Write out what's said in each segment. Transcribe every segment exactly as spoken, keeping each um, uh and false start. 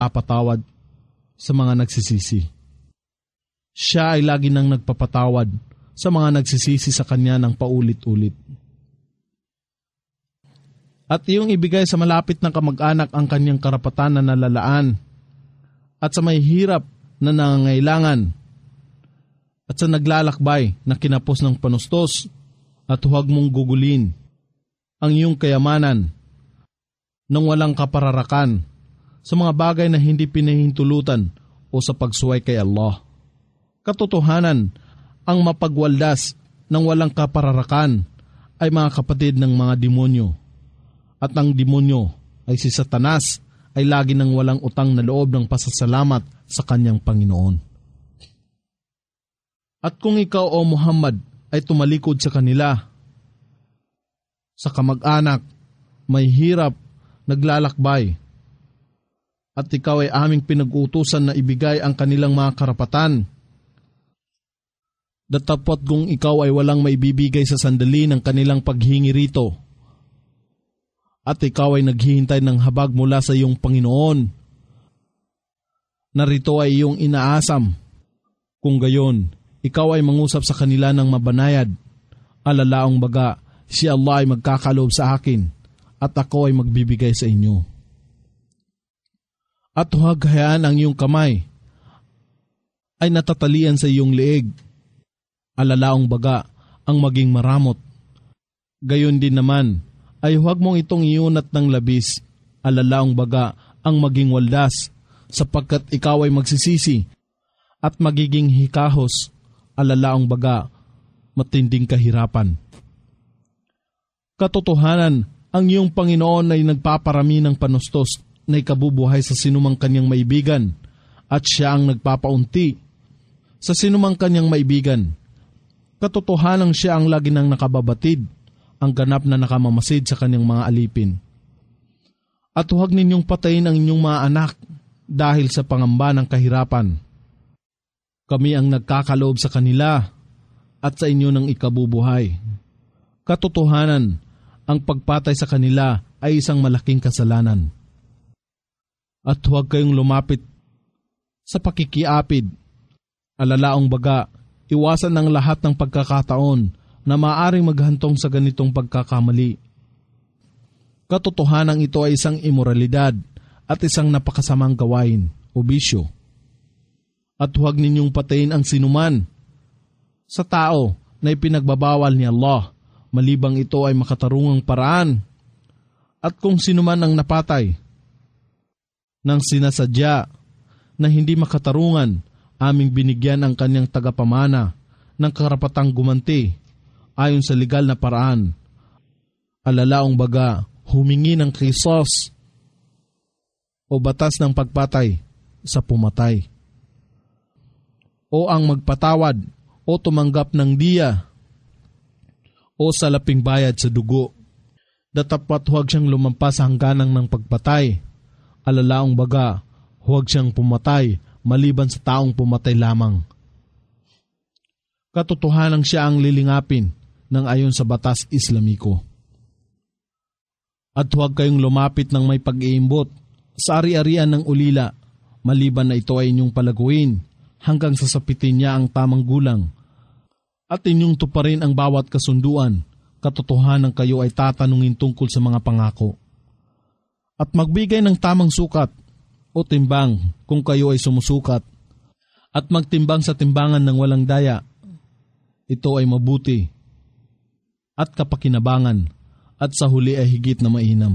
apatawad sa mga nagsisisi. Siya ay lagi nang nagpapatawad sa mga nagsisisi sa kanya ng paulit-ulit. At iyong ibigay sa malapit na kamag-anak ang kanyang karapatan na nalalaan at sa may hirap na nangangailangan at sa naglalakbay na kinapos ng panustos at huwag mong gugulin ang iyong kayamanan nang walang kapararakan sa mga bagay na hindi pinahintulutan o sa pagsuway kay Allah. Katotohanan, ang mapagwaldas ng walang kapararakan ay mga kapatid ng mga demonyo. At ang demonyo ay si Satanas ay lagi nang walang utang na loob ng pasasalamat sa kanyang Panginoon. At kung ikaw o Muhammad ay tumalikod sa kanila, sa kamag-anak, may hirap, naglalakbay, at ikaw ay aming pinag-uutusan na ibigay ang kanilang mga karapatan, datapot kung ikaw ay walang maibibigay sa sandali ng kanilang paghingi rito, at ikaw ay naghihintay ng habag mula sa iyong Panginoon, narito ay iyong inaasam. Kung gayon, ikaw ay mangusap sa kanila ng mabanayad, alalaong baga, si Allah ay magkakaloob sa akin, at ako ay magbibigay sa inyo. At huwag hayaan ang iyong kamay ay natatalian sa iyong leeg, alalaong baga ang maging maramot. Gayon din naman ay huwag mong itong iunat ng labis, alalaong baga ang maging waldas, sapagkat ikaw ay magsisisi at magiging hikahos, alalaong baga matinding kahirapan. Katotohanan, ang iyong Panginoon ay nagpaparami ng panustos na ikabubuhay sa sinumang kanyang maibigan, at siya ang nagpapaunti sa sinumang kanyang maibigan. Katotohanan, siya ang lagi nang nakababatid, ang ganap na nakamamasid sa kanyang mga alipin. At huwag ninyong patayin ang inyong mga anak dahil sa pangamba ng kahirapan. Kami ang nagkakaloob sa kanila at sa inyo ng ikabubuhay. Katotohanan, ang pagpatay sa kanila ay isang malaking kasalanan. At huwag kayong lumapit sa pakikiapid, alalaong baga, iwasan ang lahat ng pagkakataon na maaaring maghantong sa ganitong pagkakamali. Katotohanan, ito ay isang imoralidad at isang napakasamang gawain o bisyo. At huwag ninyong patayin ang sinuman sa tao na ipinagbabawal ni Allah, malibang ito ay makatarungang paraan. At kung sinuman ang napatay nang sinasadya na hindi makatarungan, aming binigyan ang kanyang tagapamana ng karapatang gumanti ayon sa legal na paraan. Alalaong baga, humingi ng kisos o batas ng pagpatay sa pumatay, o ang magpatawad o tumanggap ng diya o salaping bayad sa dugo. Datapat huwag siyang lumampas sa hangganang ng pagpatay, alalaong baga, huwag siyang pumatay maliban sa taong pumatay lamang. Katotohanan, siya ang lilingapin ng ayon sa batas Islamiko. At huwag kayong lumapit ng may pag-iimbot sa ari-arian ng ulila, maliban na ito ay inyong palaguin hanggang sasapitin niya ang tamang gulang, at inyong tuparin ang bawat kasunduan. Katotohanan, kayo ay tatanungin tungkol sa mga pangako. At magbigay ng tamang sukat o timbang kung kayo ay sumusukat, at magtimbang sa timbangan ng walang daya. Ito ay mabuti at kapakinabangan, at sa huli ay higit na mainam.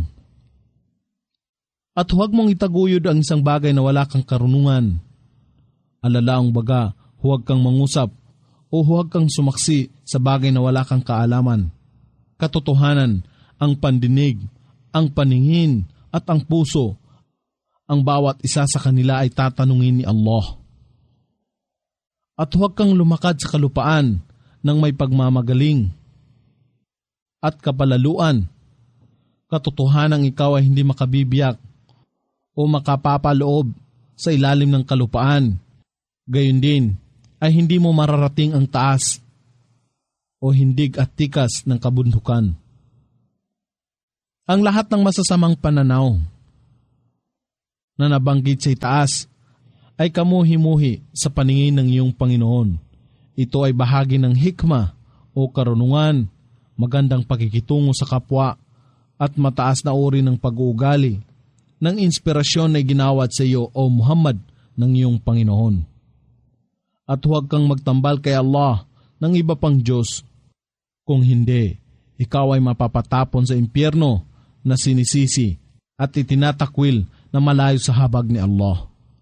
At huwag mong itaguyod ang isang bagay na wala kang karunungan. Alalaong baga, huwag kang mangusap o huwag kang sumaksi sa bagay na wala kang kaalaman. Katotohanan, ang pandinig, ang paningin, at ang puso, ang bawat isa sa kanila ay tatanungin ni Allah. At huwag kang lumakad sa kalupaan ng may pagmamagaling at kapalaluan. Katotohanan, ikaw ay hindi makabibiyak o makapapaloob sa ilalim ng kalupaan. Gayon din ay hindi mo mararating ang taas o hindig at tikas ng kabundukan. Ang lahat ng masasamang pananaw na nabanggit sa itaas ay kamuhi-muhi sa paningin ng iyong Panginoon. Ito ay bahagi ng hikma o karunungan, magandang pakikitungo sa kapwa at mataas na uri ng pag-uugali ng inspirasyon na ginawat sa iyo o Muhammad ng iyong Panginoon. At huwag kang magtambal kay Allah ng iba pang Diyos. Kung hindi, ikaw ay mapapatapon sa impyerno na sinisisi at itinatakwil na malayo sa habag ni Allah.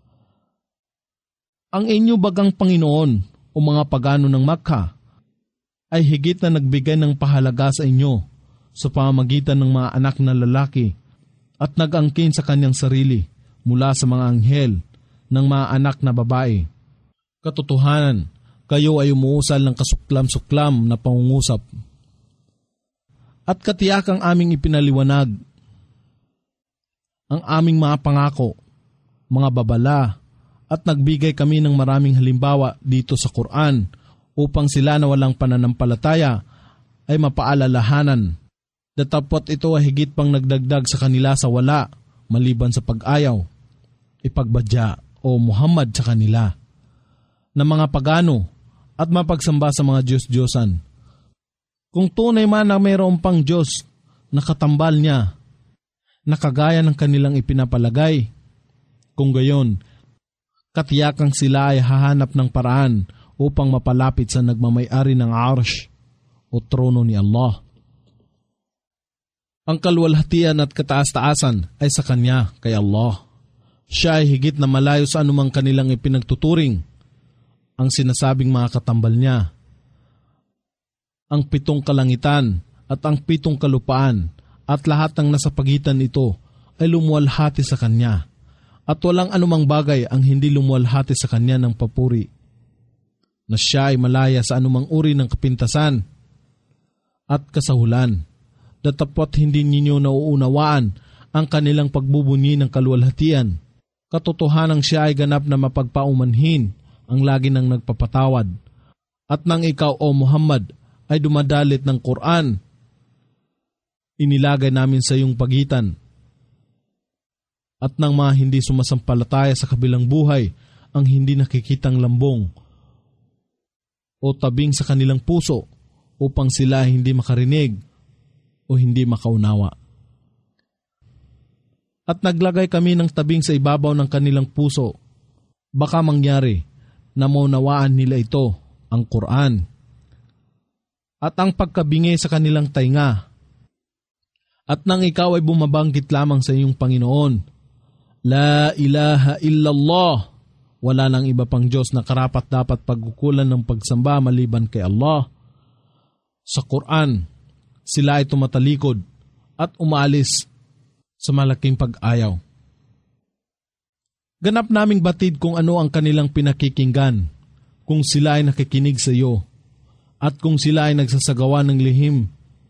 Ang inyo bagang Panginoon o mga pagano ng Makkah ay higit na nagbigay ng pahalaga sa inyo sa pamamagitan ng mga anak na lalaki at nag-angkin sa kanyang sarili mula sa mga anghel ng mga anak na babae. Katotohanan, kayo ay umuusal ng kasuklam-suklam na pangungusap. At katiyakang aming ipinaliwanag ang aming mga pangako, mga babala, at nagbigay kami ng maraming halimbawa dito sa Quran upang sila na walang pananampalataya ay mapaalalahanan. Datapwat ito ay higit pang nagdagdag sa kanila sa wala maliban sa pag-ayaw, ipagbadya o Muhammad sa kanila na mga pagano at mapagsamba sa mga Diyos-Diyosan. Kung tunay man na mayroong pang Diyos na katambal niya, na kagaya ng kanilang ipinapalagay, kung gayon, katiyakang sila ay hahanap ng paraan upang mapalapit sa nagmamay-ari ng arsh o trono ni Allah. Ang kalwalhatian at kataas-taasan ay sa Kanya, kay Allah. Siya ay higit na malayo sa anumang kanilang ipinagtuturing. Ang sinasabing mga katambal niya, ang pitong kalangitan at ang pitong kalupaan at lahat ng nasa pagitan nito ay lumuwalhati sa Kanya, at walang anumang bagay ang hindi lumuwalhati sa Kanya ng papuri, na Siya ay malaya sa anumang uri ng kapintasan at kasahulan. Datapwat hindi ninyo nauunawaan ang kanilang pagbubunyi ng kaluwalhatian. Katotohanang Siya ay ganap na mapagpaumanhin ang lagi nang nagpapatawad. At nang ikaw o Muhammad ay dumadalit ng Quran, inilagay namin sa iyong pagitan. At ng mga hindi sumasampalataya sa kabilang buhay ang hindi nakikitang lambong o tabing sa kanilang puso upang sila hindi makarinig o hindi makaunawa. At naglagay kami ng tabing sa ibabaw ng kanilang puso. Baka mangyari na maunawaan nila ito, ang Quran, at ang pagkabingi sa kanilang tainga. At nang ikaw ay bumabanggit lamang sa iyong Panginoon, La ilaha illallah, wala nang iba pang Diyos na karapat dapat pagkukulan ng pagsamba maliban kay Allah. Sa Quran, sila ay tumatalikod at umaalis sa malaking pag-ayaw. Ganap naming batid kung ano ang kanilang pinakikinggan, kung sila ay nakikinig sa iyo, at kung sila ay nagsasagawa ng lihim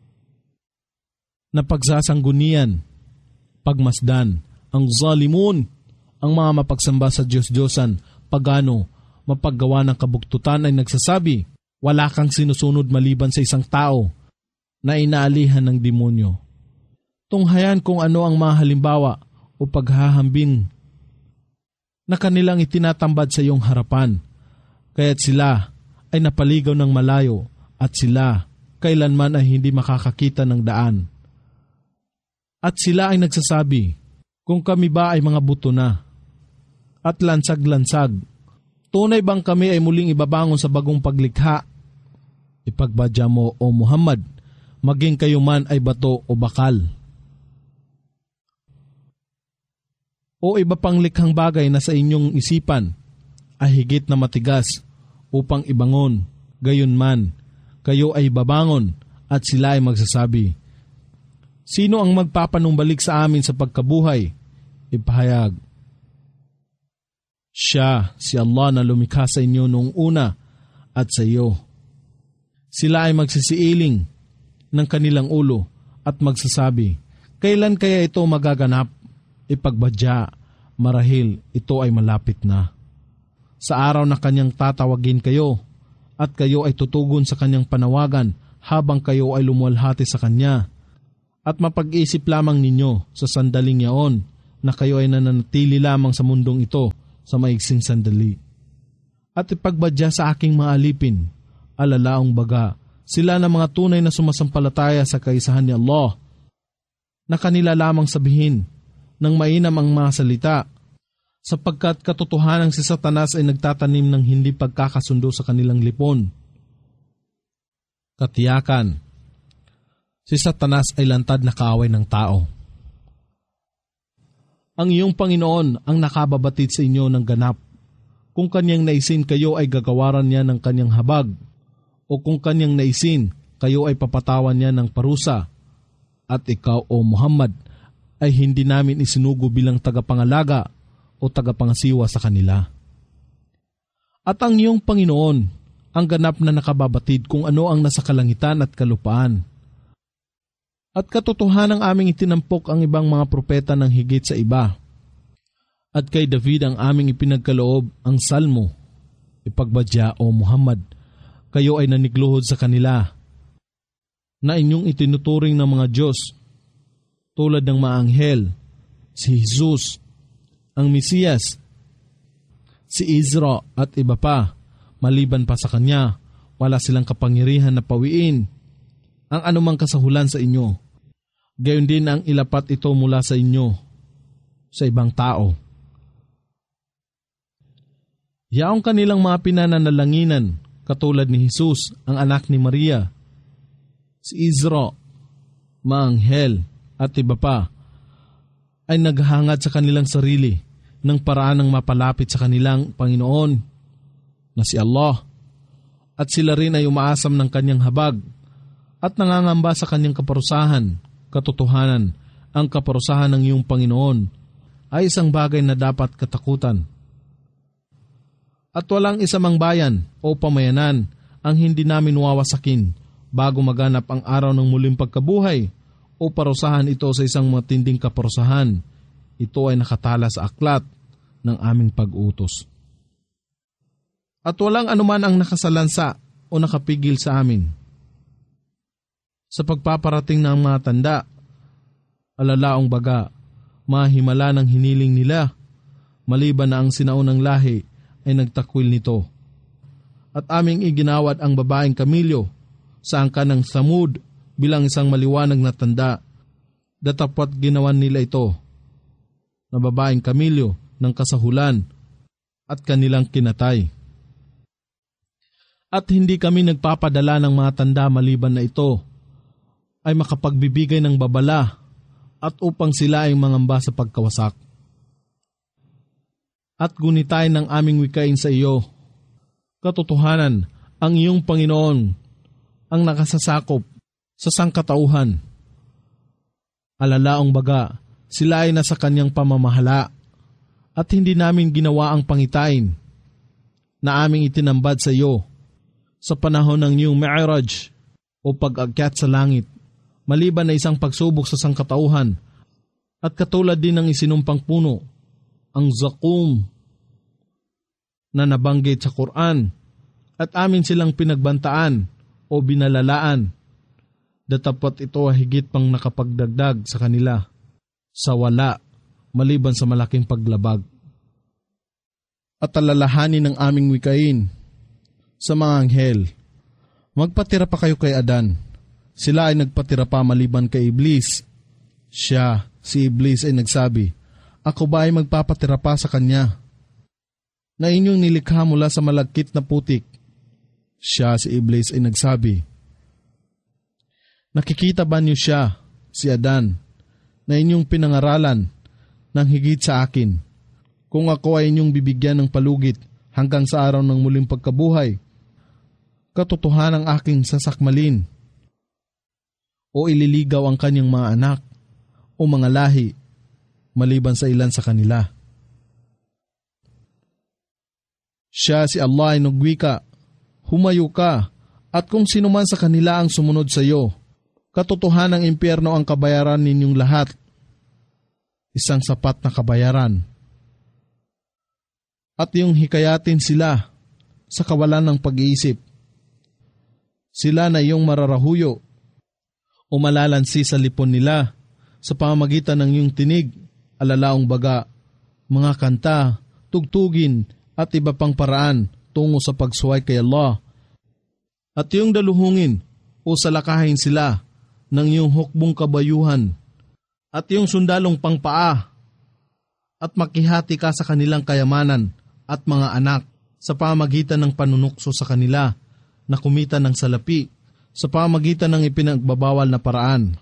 na pagsasanggunian, pagmasdan, ang zalimun, ang mga mapagsamba sa Diyos-Diyosan, pagano, mapaggawa ng kabuktutan ay nagsasabi, wala kang sinusunod maliban sa isang tao na inaalihan ng demonyo. Tunghayan kung ano ang mga halimbawa o paghahambing na kanilang itinatambad sa iyong harapan, kaya't sila ay napaligaw ng malayo at sila kailanman ay hindi makakakita ng daan. At sila ay nagsasabi, kung kami ba ay mga buto na at lansag-lansag, tunay bang kami ay muling ibabangon sa bagong paglikha? Ipagbadya mo o Muhammad, maging kayo man ay bato o bakal, o iba pang likhang bagay na sa inyong isipan ay higit na matigas upang ibangon, gayon man, kayo ay babangon at sila ay magsasabi, sino ang magpapanumbalik sa amin sa pagkabuhay? Ipahayag, Siya, si Allah na lumikha sa inyo noong una at sa iyo. Sila ay magsisiiling ng kanilang ulo at magsasabi, kailan kaya ito magaganap? Ipagbadya, marahil ito ay malapit na. Sa araw na kanyang tatawagin kayo at kayo ay tutugon sa kanyang panawagan habang kayo ay lumuwalhati sa kanya. At mapag-isip lamang ninyo sa sandaling yaon na kayo ay nananatili lamang sa mundong ito sa maiksing sandali. At ipagbadya sa aking mga alipin, alalaong baga, sila na mga tunay na sumasampalataya sa kaisahan ni Allah, na kanila lamang sabihin ng mainam ang mga salita, sapagkat katotohanan si Satanas ay nagtatanim ng hindi pagkakasundo sa kanilang lipon. Katiyakan, si Satanas ay lantad na kaaway ng tao. Ang iyong Panginoon ang nakababatid sa inyo ng ganap. Kung kanyang naisin, kayo ay gagawaran niya ng kanyang habag, o kung kanyang naisin, kayo ay papatawan niya ng parusa. At ikaw, O Muhammad, ay hindi namin isinugo bilang tagapangalaga o tagapangasiwa sa kanila. At ang iyong Panginoon ang ganap na nakababatid kung ano ang nasa kalangitan at kalupaan. At katotohanan ang aming itinampok ang ibang mga propeta ng higit sa iba. At kay David ang aming ipinagkaloob ang salmo. Ipagbadya, O Muhammad, kayo ay nanigluhod sa kanila, na inyong itinuturing ng mga Diyos, tulad ng mga anghel, si Jesus, ang Mesiyas, si Izra at iba pa. Maliban pa sa kanya, wala silang kapangyarihan na pawiin ang anumang kasahulan sa inyo. Gayon din ang ilapat ito mula sa inyo sa ibang tao. Yaong kanilang mga pinananalanginan, katulad ni Jesus, ang anak ni Maria, si Izra, mga anghel, at iba pa, ay naghahangad sa kanilang sarili ng paraan ng mapalapit sa kanilang Panginoon, na si Allah, at sila rin ay umaasam ng kanyang habag, at nangangamba sa kanyang kaparusahan. Katotohanan, ang kaparusahan ng iyong Panginoon ay isang bagay na dapat katakutan. At walang isamang bayan o pamayanan ang hindi namin wawasakin bago maganap ang araw ng muling pagkabuhay o parusahan ito sa isang matinding kaparusahan. Ito ay nakatala sa aklat ng aming pag-utos. At walang anuman ang nakasalansa o nakapigil sa amin sa pagpaparating ng mga tanda, alalaong baga, mahimala ng hiniling nila, maliban na ang sinaunang lahi ay nagtakwil nito. At aming iginawad ang babaeng Kamilyo sa angkan ng Samud bilang isang maliwanag na tanda, datapwat ginawan nila ito na babaeng Kamilyo ng kasahulan at kanilang kinatay. At hindi kami nagpapadala ng mga tanda maliban na ito ay makapagbibigay ng babala at upang sila ay mangamba sa pagkawasak. At gunitain ng aming wikain sa iyo, katotohanan, ang iyong Panginoon ang nakasasakop sa sangkatauhan. Alalaong baga, sila ay nasa kanyang pamamahala at hindi namin ginawa ang pangitain na aming itinambad sa iyo sa panahon ng iyong Mi'raj o pag-akyat sa langit, maliban na isang pagsubok sa sangkatauhan at katulad din ng isinumpang puno, ang Zakum na nabanggit sa Quran, at amin silang pinagbantaan o binalalaan, datapwat ito ay higit pang nakapagdagdag sa kanila sa wala maliban sa malaking paglabag. At alalahanin ng aming wikain sa mga anghel, magpatira pa kayo kay Adan. Sila ay nagpatira pa maliban kay Iblis. Siya, si Iblis ay nagsabi, ako ba ay magpapatira pa sa kanya na inyong nilikha mula sa malagkit na putik? Siya, si Iblis ay nagsabi, nakikita ba niyo siya, si Adan, na inyong pinangaralan ng higit sa akin? Kung ako ay inyong bibigyan ng palugit hanggang sa araw ng muling pagkabuhay, katotohanan ang aking sasakmalin, o ililigaw ang kanyang mga anak o mga lahi, maliban sa ilan sa kanila. Siya, si Allah ay nagwika, humayo ka, at kung sino man sa kanila ang sumunod sa iyo, katotohanan ng impyerno ang kabayaran ninyong lahat, isang sapat na kabayaran. At yung hikayatin sila sa kawalan ng pag-iisip, sila na iyong mararahuyo o malalansi sa lipon nila sa pamamagitan ng iyong tinig, alalaong baga, mga kanta, tugtugin at iba pang paraan tungo sa pagsuway kay Allah. At yung daluhungin o salakahin sila ng iyong hukbong kabayuhan at yung sundalong pangpaa at makihati ka sa kanilang kayamanan at mga anak sa pamagitan ng panunukso sa kanila na kumita ng salapi sa pamagitan ng ipinagbabawal na paraan.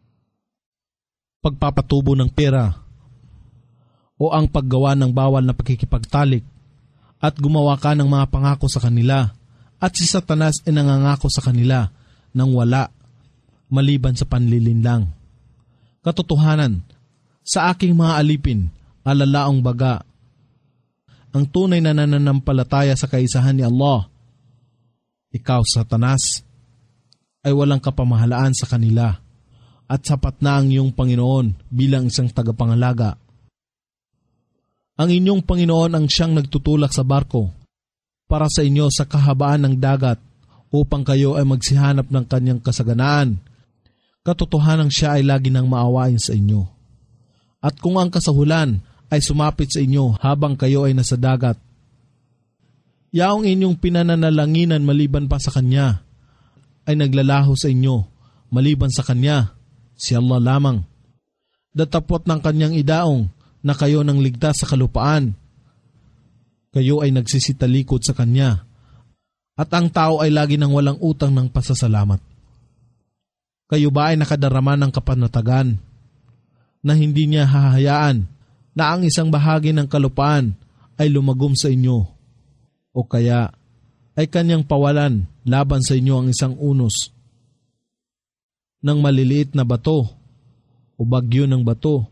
Pagpapatubo ng pera o ang paggawa ng bawal na pakikipagtalik at gumawa ka ng mga pangako sa kanila at si Satanas ay nangangako sa kanila ng wala maliban sa panlilinlang. Katotohanan, sa aking mga alipin, alalaong baga, ang tunay na nananampalataya sa kaisahan ni Allah, ikaw, Satanas, ay walang kapamahalaan sa kanila at sapat na ang iyong Panginoon bilang isang tagapangalaga. Ang inyong Panginoon ang siyang nagtutulak sa barko para sa inyo sa kahabaan ng dagat upang kayo ay magsihanap ng kanyang kasaganaan. Katotohanan siya ay lagi nang maawain sa inyo. At kung ang kasahulan ay sumapit sa inyo habang kayo ay nasa dagat, yaong inyong pinananalanginan maliban pa sa Kanya ay naglalaho sa inyo maliban sa Kanya, si Allah lamang. Datapot ng Kanyang idaong na kayo nang ligtas sa kalupaan. Kayo ay nagsisitalikod sa Kanya at ang tao ay lagi nang walang utang ng pasasalamat. Kayo ba ay nakadarama ng kapanatagan na hindi niya hahayaan na ang isang bahagi ng kalupaan ay lumagom sa inyo o kaya ay kanyang pawalan laban sa inyo ang isang unos ng maliliit na bato o bagyo ng bato?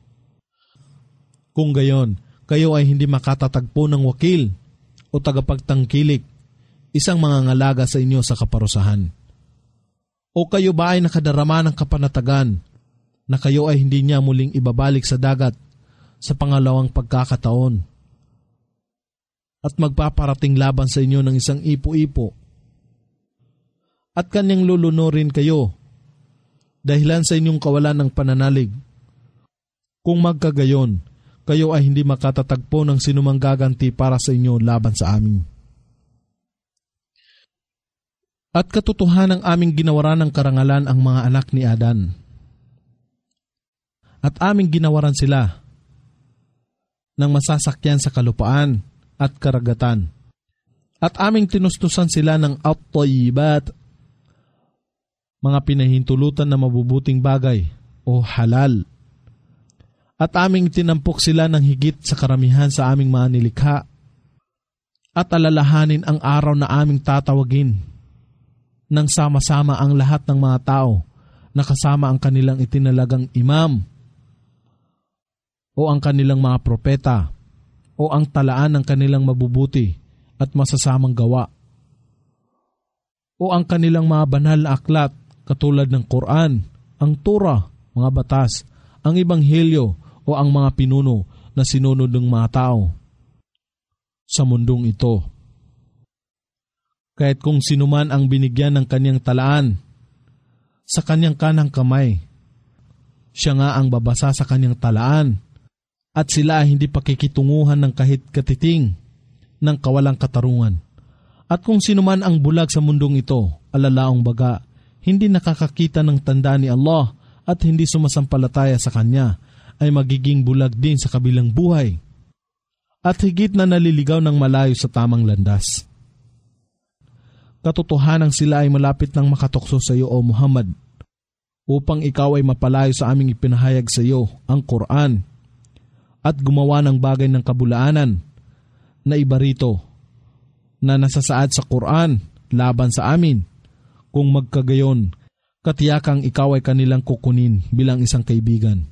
Kung gayon, kayo ay hindi makatatagpo ng wakil o tagapagtangkilik, isang mangangalaga sa inyo sa kaparusahan. O kayo ba ay nakadarama ng kapanatagan na kayo ay hindi niya muling ibabalik sa dagat sa pangalawang pagkakataon at magpaparating laban sa inyo ng isang ipo-ipo at kanyang lulunurin kayo dahilan sa inyong kawalan ng pananalig? Kung magkagayon, kayo ay hindi makatatagpo ng sinumang gaganti para sa inyo laban sa amin. At katotohanan aming ginawaran ng karangalan ang mga anak ni Adan. At aming ginawaran sila ng masasakyan sa kalupaan at karagatan. At aming tinustusan sila ng at-tayyibat, mga pinahintulutan na mabubuting bagay o halal. At aming tinampok sila ng higit sa karamihan sa aming mga nilikha. At alalahanin ang araw na aming tatawagin nang sama-sama ang lahat ng mga tao na kasama ang kanilang itinalagang imam o ang kanilang mga propeta o ang talaan ng kanilang mabubuti at masasamang gawa o ang kanilang mga banal na aklat katulad ng Quran, ang Torah, mga batas, ang Ebanghelyo o ang mga pinuno na sinunod ng mga tao sa mundong ito. Kahit kung sinuman ang binigyan ng kanyang talaan sa kanyang kanang kamay, siya nga ang babasa sa kanyang talaan at sila ay hindi pakikitunguhan ng kahit katiting ng kawalang katarungan. At kung sinuman ang bulag sa mundong ito, alalaong baga, hindi nakakakita ng tanda ni Allah at hindi sumasampalataya sa Kanya, ay magiging bulag din sa kabilang buhay at higit na naliligaw ng malayo sa tamang landas. Katotohanan sila ay malapit nang makatokso sa iyo, O Muhammad, upang ikaw ay mapalayo sa aming ipinahayag sa iyo, ang Quran, at gumawa ng bagay ng kabulaanan na iba rito na nasasaad sa Quran laban sa amin. Kung magkagayon, katiyakang ikaw ay kanilang kukunin bilang isang kaibigan.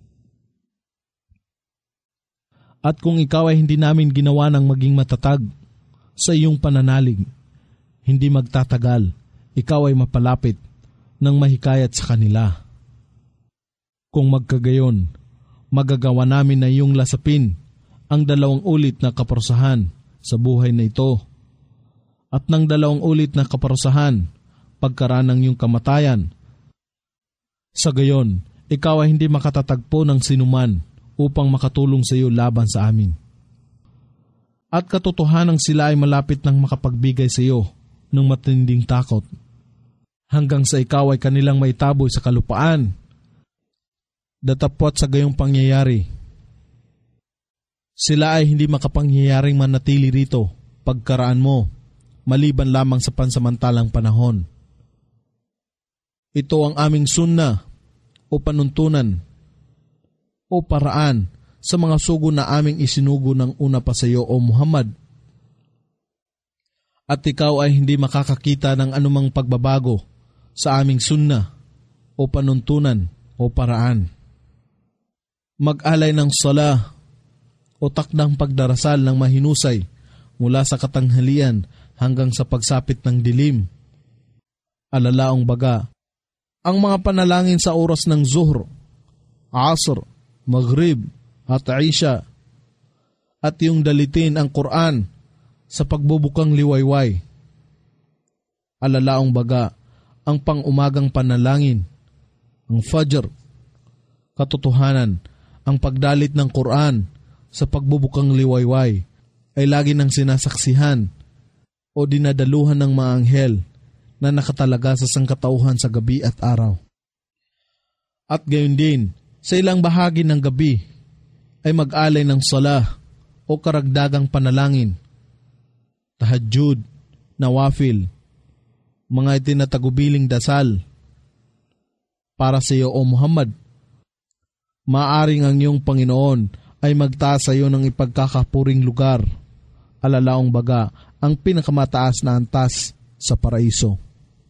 At kung ikaw ay hindi namin ginawa ng maging matatag sa iyong pananalig, hindi magtatagal, ikaw ay mapalapit ng mahikayat sa kanila. Kung magkagayon, magagawa namin na iyong lasapin ang dalawang ulit na kaparusahan sa buhay na ito at ng dalawang ulit na kaparusahan pagkaraan ng iyong kamatayan. Sa gayon, ikaw ay hindi makatatagpo ng sinuman upang makatulong sa iyo laban sa amin. At katotohanang sila ay malapit ng makapagbigay sa iyo ng matinding takot, hanggang sa ikaw ay kanilang maitaboy sa kalupaan. Datapwat sa gayong pangyayari, sila ay hindi makapangyayaring manatili rito pagkaraan mo, maliban lamang sa pansamantalang panahon. Ito ang aming sunna o panuntunan o paraan sa mga sugo na aming isinugo ng una pa sa iyo, O Muhammad. At ikaw ay hindi makakakita ng anumang pagbabago sa aming sunna o panuntunan o paraan. Mag-alay ng sala o takdang pagdarasal ng mahinusay mula sa katanghalian hanggang sa pagsapit ng dilim. Alalaong baga, ang mga panalangin sa oras ng Zuhr, Asr, Maghrib at Isha, at yung dalitin ang Quran sa pagbubukang liwayway. Alalaong baga, ang pang-umagang panalangin, ang Fajr, katotohanan, ang pagdalit ng Quran sa pagbubukang liwayway ay lagi nang sinasaksihan o dinadaluhan ng mga anghel na nakatalaga sa sangkatauhan sa gabi at araw. At gayon din, sa ilang bahagi ng gabi ay mag-alay ng salah o karagdagang panalangin, tahajjud, nawafil, mga itinatagubiling dasal para sa iyo, O Muhammad. Maaring ang iyong Panginoon ay magtaas sa iyo ng ipagkakapuring lugar, alalaong baga ang pinakamataas na antas sa paraiso.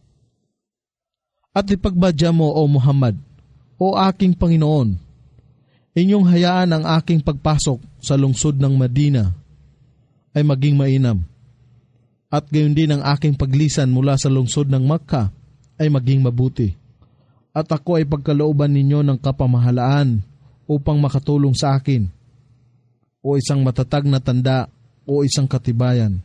At ipagbadya mo, O Muhammad, O aking Panginoon, inyong hayaan ang aking pagpasok sa lungsod ng Madina ay maging mainam, at gayon din ang aking paglisan mula sa lungsod ng Makkah ay maging mabuti, at ako ay pagkalooban ninyo ng kapamahalaan upang makatulong sa akin, o isang matatag na tanda o isang katibayan.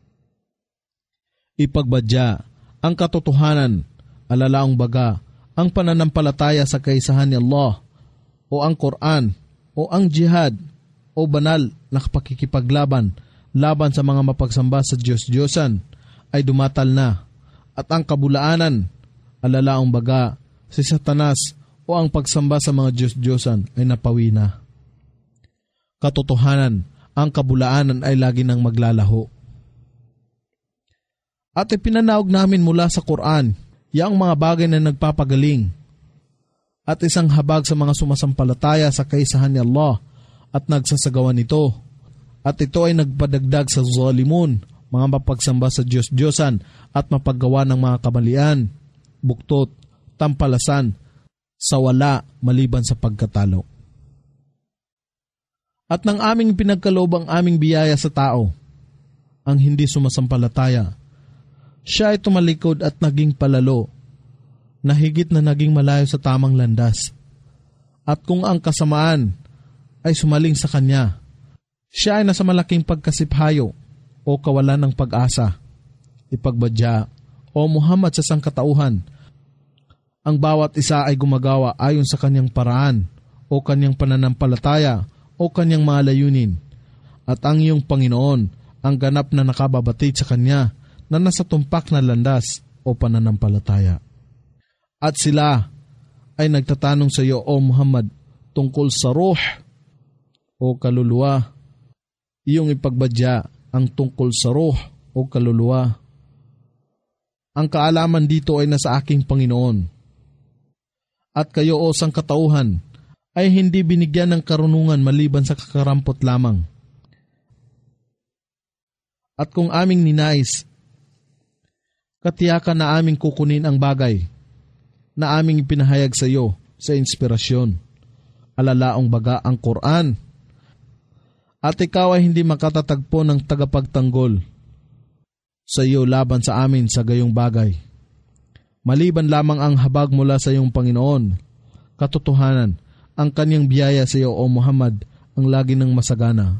Ipagbadya ang katotohanan, alalaong baga, ang pananampalataya sa kaisahan ni Allah, o ang Quran, o ang jihad, o banal na pakikipaglaban laban sa mga mapagsamba sa Diyos-Diyosan ay dumatal na, at ang kabulaanan, alalaong baga, si Satanas o ang pagsamba sa mga Diyos-Diyosan ay napawi na. Katotohanan, ang kabulaanan ay lagi nang maglalaho. At ipinanaog namin mula sa Quran yang mga bagay na nagpapagaling at isang habag sa mga sumasampalataya sa kaisahan ni Allah at nagsasagawa nito. At ito ay nagpadagdag sa zalimun, mga mapagsamba sa Diyos-Diyosan at mapaggawa ng mga kamalian, buktot, tampalasan, sa wala maliban sa pagkatalo. At nang aming pinagkaloob ang aming biyaya sa tao, ang hindi sumasampalataya, siya ay tumalikod at naging palalo, na higit na naging malayo sa tamang landas. At kung ang kasamaan ay sumaling sa kanya, siya ay nasa malaking pagkasiphayo o kawalan ng pag-asa. Ipagbadya, O Muhammad, sa sangkatauhan, ang bawat isa ay gumagawa ayon sa kanyang paraan o kanyang pananampalataya o kanyang mga layunin. At ang iyong Panginoon ang ganap na nakababatid sa kanya na nasa tumpak na landas o pananampalataya. At sila ay nagtatanong sa iyo, O Muhammad, tungkol sa ruh o kaluluwa. Iyong ipagbadya ang tungkol sa ruh o kaluluwa. Ang kaalaman dito ay nasa aking Panginoon. At kayo, O sangkatauhan, ay hindi binigyan ng karunungan maliban sa kakarampot lamang. At kung aming ninais, katiyakan na aming kukunin ang bagay na aming ipinahayag sa iyo sa inspirasyon, alalaong baga ang Quran, at ikaw ay hindi makatatagpo ng tagapagtanggol sa iyo laban sa amin sa gayong bagay, maliban lamang ang habag mula sa iyong Panginoon. Katotohanan, ang kanyang biyaya sa iyo, O Muhammad, ang lagi ng masagana.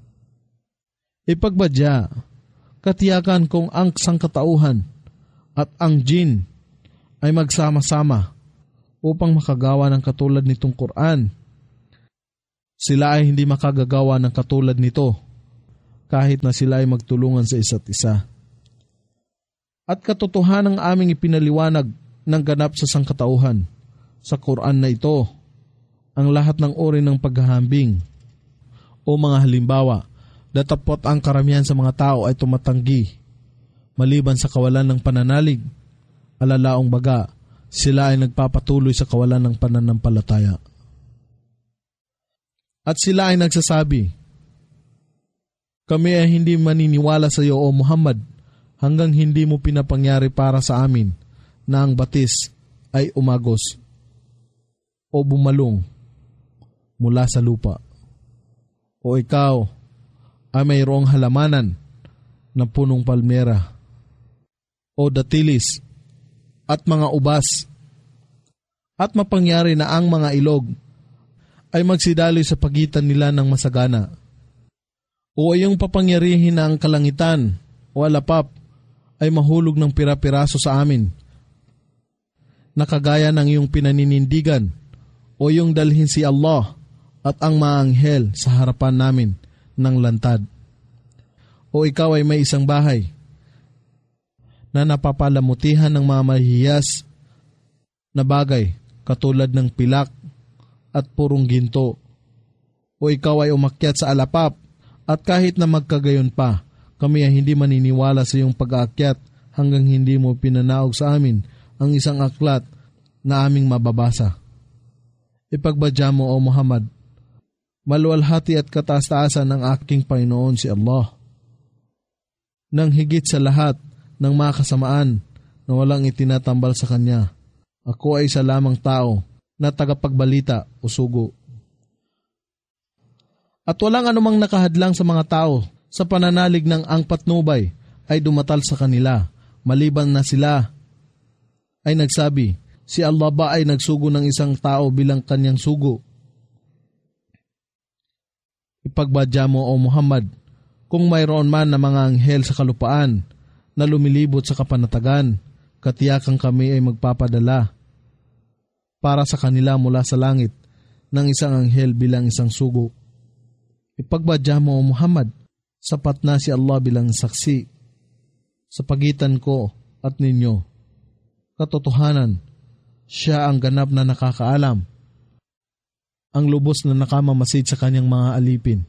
Ipagbadya, katiyakan kung ang sangkatauhan at ang jin ay magsama-sama upang makagawa ng katulad nitong Quran, Sila ay hindi makagagawa ng katulad nito kahit na sila ay magtulungan sa isa't isa. At katotohanan ng aming ipinaliwanag ng ganap sa sangkatauhan sa Quran na ito, ang lahat ng uri ng paghahambing o mga halimbawa, datapot ang karamihan sa mga tao ay tumatanggi maliban sa kawalan ng pananalig, alalaong baga, sila ay nagpapatuloy sa kawalan ng pananampalataya. At sila ay nagsasabi, kami ay hindi maniniwala sa iyo o Muhammad hanggang hindi mo pinapangyari para sa amin na ang batis ay umagos o bumalong mula sa lupa. O ikaw ay mayroong halamanan na punong palmera o datilis at mga ubas at mapangyari na ang mga ilog ay magsidaloy sa pagitan nila ng masagana. O iyong papangyarihin na ang kalangitan o alapap ay mahulog ng pira-piraso sa amin, nakagaya ng iyong pinaninindigan, o iyong dalhin si Allah at ang mga anghel sa harapan namin ng lantad. O ikaw ay may isang bahay na napapalamutihan ng mga mahihiyas na bagay katulad ng pilak at purong ginto. O ikaw ay umakyat sa alapap at kahit na magkagayon pa, kami ay hindi maniniwala sa iyong pag-aakyat hanggang hindi mo pinanaog sa amin ang isang aklat na aming mababasa. Ipagbadya mo, O Muhammad, maluwalhati at kataas-taasan ng aking Panginoon si Allah. Nang higit sa lahat ng mga kasamaan na walang itinatambal sa Kanya, ako ay isa lamang tao na tagapagbalita o sugo. At walang anumang nakahadlang sa mga tao sa pananalig ng ang patnubay ay dumatal sa kanila, maliban na sila ay nagsabi, si Allah ba ay nagsugo ng isang tao bilang kanyang sugo? Ipagbadya mo, O Muhammad, kung mayroon man na mga anghel sa kalupaan na lumilibot sa kapanatagan, katiyakang kami ay magpapadala para sa kanila mula sa langit ng isang anghel bilang isang sugo. Ipagbadya mo, O Muhammad, sapat na si Allah bilang saksi sa pagitan ko at ninyo. Katotohanan, siya ang ganap na nakakaalam, ang lubos na nakamamasid sa kanyang mga alipin.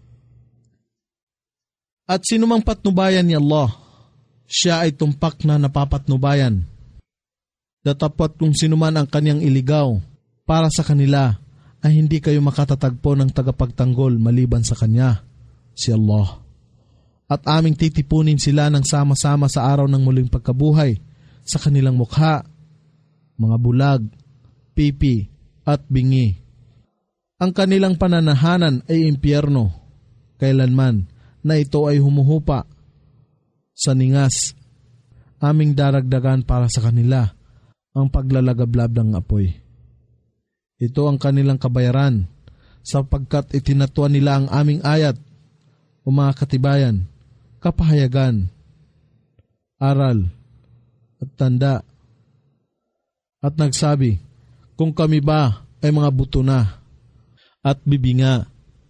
At sinumang patnubayan ni Allah, siya ay tumpak na napapatnubayan. Datapot kung sinuman ang kanyang iligaw para sa kanila, ay hindi kayo makatatagpo ng tagapagtanggol maliban sa Kanya, si Allah. At aming titipunin sila ng sama-sama sa araw ng muling pagkabuhay sa kanilang mukha, mga bulag, pipi at bingi. Ang kanilang pananahanan ay impyerno, kailanman na ito ay humuhupa sa ningas. Aming daragdagan para sa kanila ang paglalagablab ng apoy. Ito ang kanilang kabayaran sapagkat itinatuan nila ang aming ayat o mga katibayan, kapahayagan, aral at tanda. At nagsabi, kung kami ba ay mga buto na at bibinga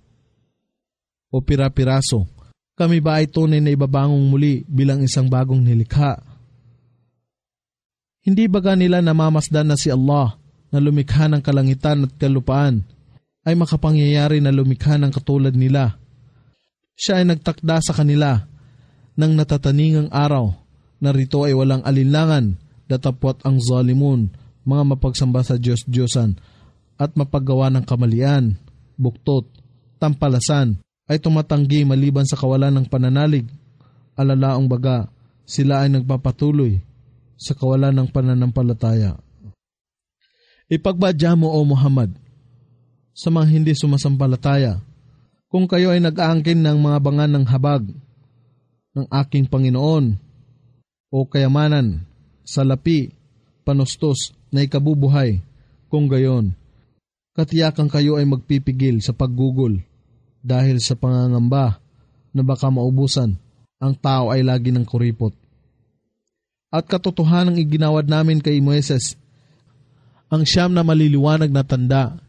o pira-piraso, kami ba ay tunay na ibabangong muli bilang isang bagong nilikha? Hindi baga nila namamasdan na si Allah na lumikha ng kalangitan at kalupaan ay makapangyayari na lumikha ng katulad nila. Siya ay nagtakda sa kanila ng natataningang araw na rito ay walang alinlangan, datapwat ang zalimun, mga mapagsamba sa Diyos-Diyosan at mapaggawa ng kamalian, buktot, tampalasan, ay tumatanggi maliban sa kawalan ng pananalig. Alalaong baga, sila ay nagpapatuloy sa kawalan ng pananampalataya. Ipagbadya mo, O Muhammad, sa mga hindi sumasampalataya, kung kayo ay nag-aangkin ng mga bangan ng habag ng aking Panginoon o kayamanan, salapi, panustos na ikabubuhay, kung gayon, katiyakan kayo ay magpipigil sa paggugol dahil sa pangangamba na baka maubusan ang tao ay lagi ng kuripot. At katotohanang iginawad namin kay Moises ang siyam na maliliwanag na tanda,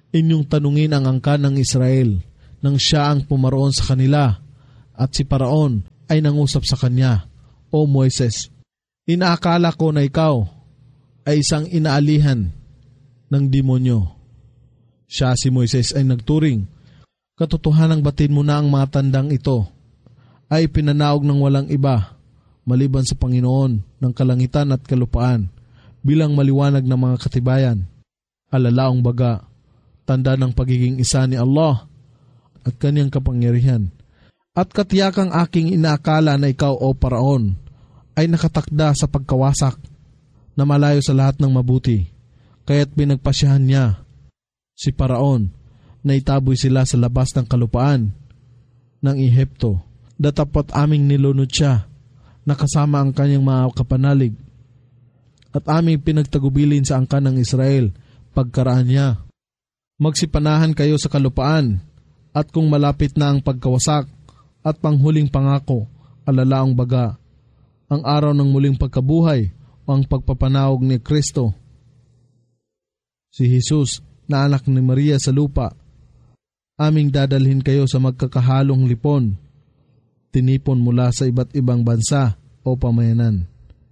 Inyong tanungin ang angkan ng Israel nang siya ang pumaroon sa kanila at si Paraon ay nangusap sa kanya, O Moises, inaakala ko na ikaw ay isang inaalihan ng demonyo. Siya si Moises ay nagturing, katotohanang batin mo na ang mga tandang ito ay pinanaog ng walang iba maliban sa Panginoon ng kalangitan at kalupaan bilang maliwanag ng mga katibayan, alalaong baga, tanda ng pagiging isa ni Allah at kanyang kapangyarihan. At katiyakang aking inaakala na ikaw o Paraon ay nakatakda sa pagkawasak na malayo sa lahat ng mabuti, kaya't pinagpasyahan niya si Paraon na itaboy sila sa labas ng kalupaan ng Ehipto. Datapot aming nilunod siya na kasama ang kanyang mga kapanalig at aming pinagtagubilin sa angkan ng Israel pagkaraan niya. Magsipanahan kayo sa kalupaan at kung malapit na ang pagkawasak at panghuling pangako, alalaong baga, ang araw ng muling pagkabuhay o ang pagpapanawag ni Kristo, si Jesus na anak ni Maria sa lupa, aming dadalhin kayo sa magkakahalong lipon, tinipon mula sa iba't ibang bansa o pamayanan.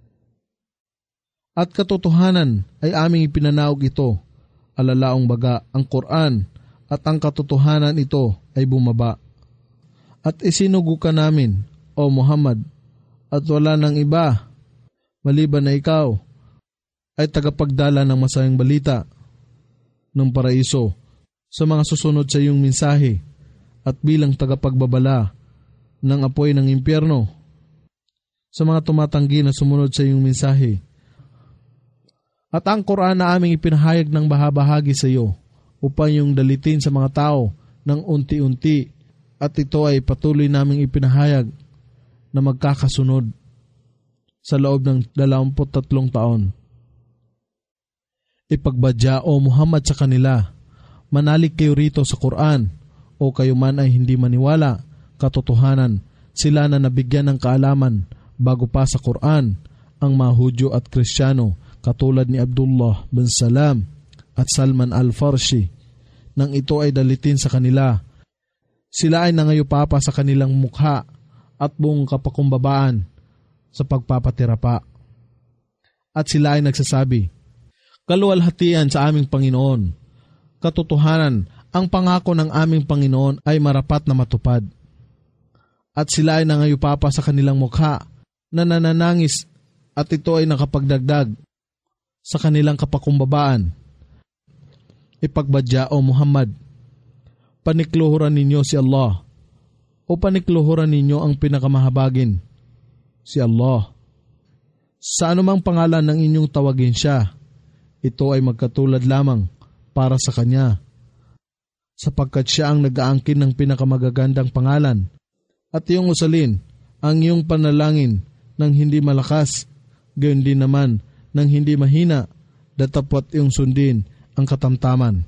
At katotohanan ay aming ipinanaog ito, alalaong baga ang Quran at ang katotohanan ito ay bumaba. At isinugo ka namin, O Muhammad, at wala nang iba, maliban na ikaw, ay tagapagdala ng masayang balita ng paraiso sa mga susunod sa iyong mensahe at bilang tagapagbabala ng apoy ng impyerno sa mga tumatanggi na sumunod sa iyong mensahe. At ang Quran na aming ipinahayag ng bahabahagi sa iyo upang iyong dalitin sa mga tao ng unti-unti at ito ay patuloy naming ipinahayag na magkakasunod sa loob ng dalawamput tatlong taon. Ipagbadya, O Muhammad, sa kanila, manalig kayo rito sa Quran o kayo man ay hindi maniwala, katotohanan, sila na nabigyan ng kaalaman bago pa sa Quran ang mga Hudyo at Kristiyano katulad ni Abdullah bin Salam at Salman al-Farsi nang ito ay dalitin sa kanila. Sila ay nangayupapa sa kanilang mukha at buong kapakumbabaan sa pagpapatira pa. At sila ay nagsasabi, kaluwalhatian sa aming Panginoon. Katotohanan, ang pangako ng aming Panginoon ay marapat na matupad. At sila ay nangayupapa sa kanilang mukha na nananangis at ito ay nakapagdagdag sa kanilang kapakumbabaan. Ipagbadya, O Muhammad, panikluhuran ninyo si Allah o panikluhuran ninyo ang pinakamahabagin, si Allah. Sa anumang pangalan ng inyong tawagin siya, ito ay magkatulad lamang para sa Kanya, sapagkat siya ang nag-aangkin ng pinakamagagandang pangalan, at iyong usalin ang iyong panalangin ng hindi malakas, gayon din naman ng hindi mahina, datapot iyong sundin ang katamtaman.